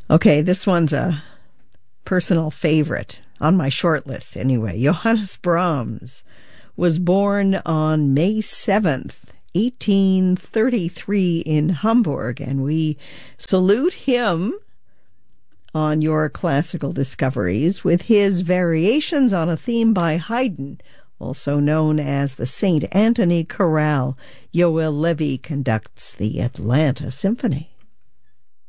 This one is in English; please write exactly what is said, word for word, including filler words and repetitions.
Okay, this one's a personal favorite on my short list anyway. Johannes Brahms was born on May seventh, eighteen thirty-three in Hamburg, and we salute him on Your Classical Discoveries with his variations on a theme by Haydn, also known as the Saint Anthony Chorale. Yoel Levy conducts the Atlanta Symphony.